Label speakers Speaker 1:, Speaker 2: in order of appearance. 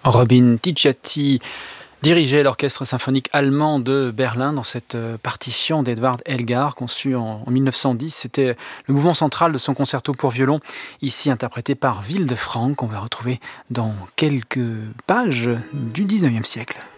Speaker 1: Robin Ticciati dirigeait l'orchestre symphonique allemand de Berlin dans cette partition d'Edvard Elgar conçue en 1910. C'était le mouvement central de son concerto pour violon, ici interprété par Wilde Frank, qu'on va retrouver dans quelques pages du 19e siècle.